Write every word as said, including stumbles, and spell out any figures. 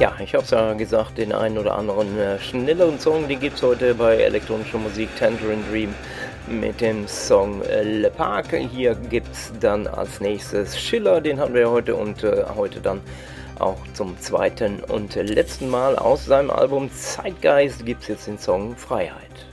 Ja, ich habe es ja gesagt, den einen oder anderen äh, schnelleren Song, den gibt's heute bei elektronischer Musik, Tangerine Dream mit dem Song äh, Le Parc. Hier gibt's dann als nächstes Schiller, den hatten wir ja heute und äh, heute dann auch zum zweiten und letzten Mal aus seinem Album Zeitgeist gibt's jetzt den Song Freiheit.